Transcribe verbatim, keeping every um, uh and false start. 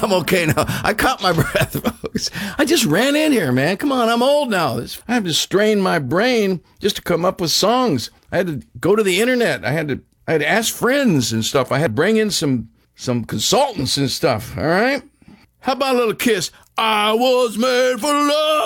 I'm okay now. I caught my breath, folks. I just ran in here, man. Come on, I'm old now. I have to strain my brain just to come up with songs. I had to go to the internet. I had to I had to ask friends and stuff. I had to bring in some some consultants and stuff, all right? How about a little Kiss? I was made for love.